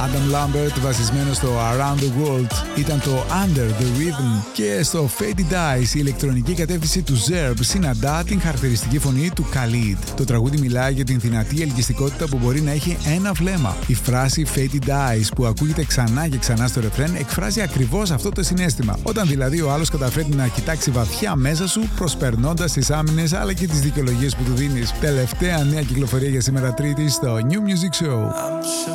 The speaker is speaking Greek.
Adam Lambert βασισμένο στο Around the World ήταν το Under the Rhythm και στο Faded Eyes η ηλεκτρονική κατεύθυνση του Zerb συναντά την χαρακτηριστική φωνή του Khalid. Το τραγούδι μιλάει για την δυνατή ελκυστικότητα που μπορεί να έχει ένα βλέμμα. Η φράση Faded Eyes που ακούγεται ξανά και ξανά στο ρεφρέν εκφράζει ακριβώς αυτό το συναίσθημα. Όταν δηλαδή ο άλλος καταφέρει να κοιτάξει βαθιά μέσα σου προσπερνώντας τις άμυνες αλλά και τις δικαιολογίες που του δίνεις. Τελευταία νέα κυκλοφορία για σήμερα Τρίτη στο New Music Show.